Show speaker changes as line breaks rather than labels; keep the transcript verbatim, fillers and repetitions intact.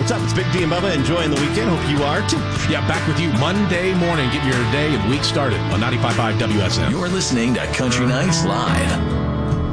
What's up? It's Big D and Bubba enjoying the weekend. Hope you are too.
Yeah, back with you Monday morning. Get your day and week started on ninety-five point five W S M.
You're listening to Country Nights Live.